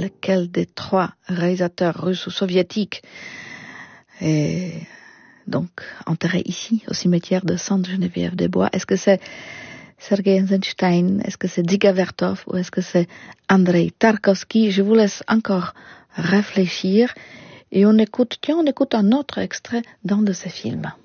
lequel des trois réalisateurs russes ou soviétiques est donc enterré ici, au cimetière de Sainte-Geneviève-des-Bois? Est-ce que c'est Sergei Eisenstein? Est-ce que c'est Dziga Vertov? Ou est-ce que c'est Andrei Tarkovsky? Je vous laisse encore réfléchir et on écoute un autre extrait d'un de ces films.